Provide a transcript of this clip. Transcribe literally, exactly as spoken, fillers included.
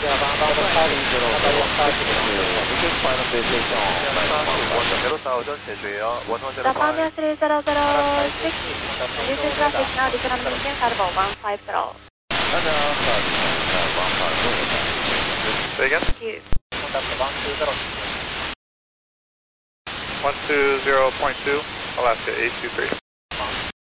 Yeah, one five zero. This is final station on one thousand, Station one The Pioneer three zero zero six, this is traffic now, descend maintain Carnival one five zero. Say again? Thank you. Contact one two zero. one two zero point two, Alaska eight two three.